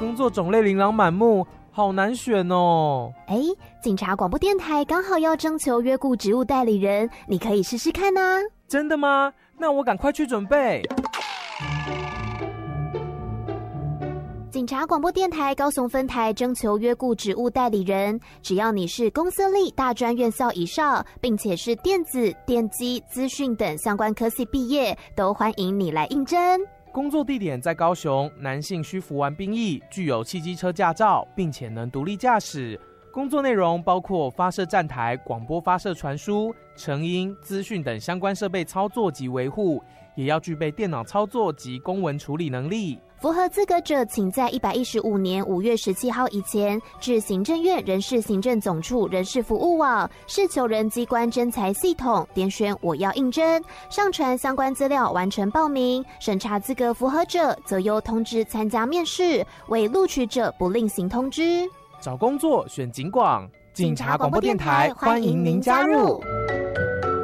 工作种类琳琅满目，好难选哦。 警察广播电台刚好要征求约雇职务代理人，你可以试试看啊。 真的吗？那我赶快去准备。 警察广播电台高雄分台征求约雇职务代理人，只要你是公私立大专院校以上，并且是电子、电机、资讯等相关科系毕业，都欢迎你来应征。 工作地点在高雄，男性需服完兵役，具有汽机车驾照，并且能独立驾驶。工作内容包括发射站台、广播发射传输、成音、资讯等相关设备操作及维护，也要具备电脑操作及公文处理能力。 符合资格者，请在115年5月17号以前至行政院人事行政总处人事服务网视求人机关征才系统点选我要应征，上传相关资料完成报名，审查资格符合者则由通知参加面试，为录取者不另行通知。 找工作选警广，警察广播电台欢迎您加入。